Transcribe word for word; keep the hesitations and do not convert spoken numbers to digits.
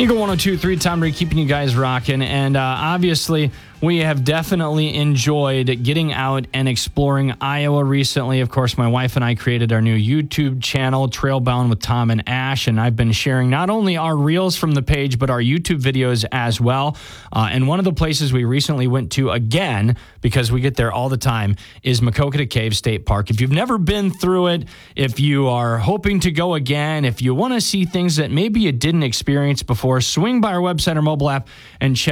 Eagle one oh two point three, Tom Ray, keeping you guys rocking. And uh, obviously, we have definitely enjoyed getting out and exploring Iowa recently. Of course, my wife and I created our new YouTube channel, Trailbound with Tom and Ash, and I've been sharing not only our reels from the page, but our YouTube videos as well. Uh, and one of the places we recently went to again, because we get there all the time, is Maquoketa Cave State Park. If you've never been through it, if you are hoping to go again, if you want to see things that maybe you didn't experience before, swing by our website or mobile app and check